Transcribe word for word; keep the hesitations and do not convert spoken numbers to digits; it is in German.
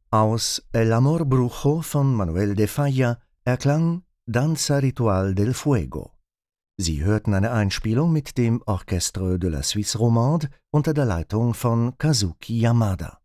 Aus El Amor Brujo von Manuel de Falla erklang Danza Ritual del Fuego. Sie hörten eine Einspielung mit dem Orchestre de la Suisse Romande unter der Leitung von Kazuki Yamada.